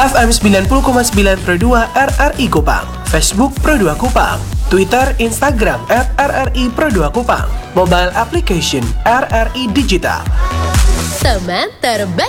FM 90,9 Pro 2 RRI Kupang, Facebook Pro 2 Kupang, Twitter, Instagram @RRI Pro 2 Kupang, mobile application RRI Digital. Teman terbaik.